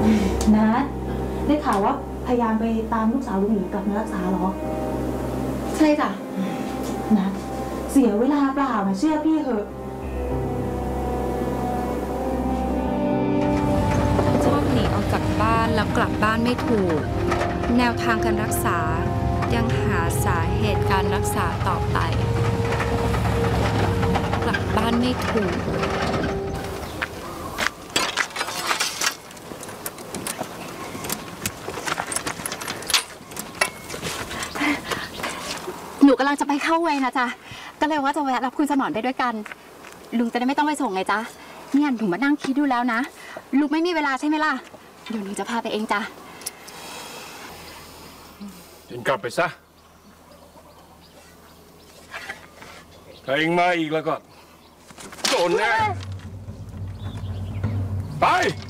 นัดได้ข่าวว่าพยายามไปตามลูกสาวลุงหยีกลับมารักษาหรอใช่จ้ะนัดเสียเวลาเปล่านะเชื่อพี่เถอะชอบหนีออกจากบ้านแล้วกลับบ้านไม่ถูกแนวทางการรักษายังหาสาเหตุการรักษาต่อไปกลับบ้านไม่ถูกหนูกำลังจะไปเข้าเวรนะจ๊ะก็เลยว่าจะแวะรับคุณสมรไปด้วยกันลุงจะได้ไม่ต้องไปส่งไงจ๊ะเนี่ยหนูมานั่งคิดดูแล้วนะลุงไม่มีเวลาใช่ไหมล่ะเดี๋ยวหนูจะพาไปเองจ้ะเองกลับไปซะถ้าเองมาอีกแล้วก็โดนแน่ไป